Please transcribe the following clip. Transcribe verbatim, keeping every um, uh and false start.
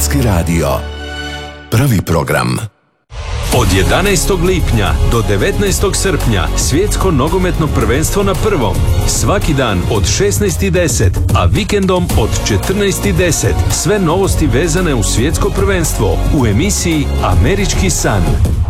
Hrvatski radio. Prvi program. Od jedanaestog lipnja do devetnaestog srpnja svjetsko nogometno prvenstvo na prvom. Svaki dan od šesnaest i deset, a vikendom od četrnaest i deset. Sve novosti vezane uz svjetsko prvenstvo u emisiji Američki san.